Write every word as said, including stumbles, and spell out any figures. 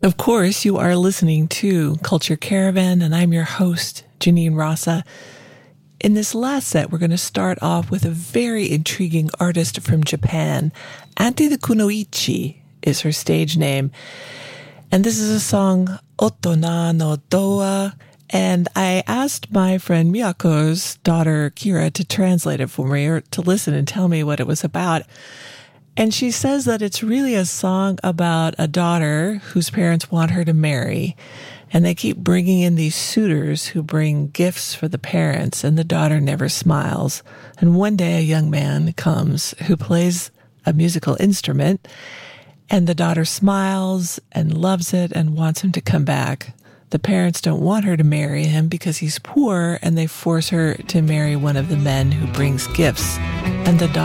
Of course, you are listening to Culture Caravan, and I'm your host, Janine Rossa. In this last set, we're going to start off with a very intriguing artist from Japan. Anti the Kunoichi is her stage name. And this is a song, Otona no Doa. And I asked my friend Miyako's daughter, Kira, to translate it for me or to listen and tell me what it was about. And she says that it's really a song about a daughter whose parents want her to marry. And they keep bringing in these suitors who bring gifts for the parents, and the daughter never smiles. And one day a young man comes who plays a musical instrument, and the daughter smiles and loves it and wants him to come back. The parents don't want her to marry him because he's poor, and they force her to marry one of the men who brings gifts. And the daughter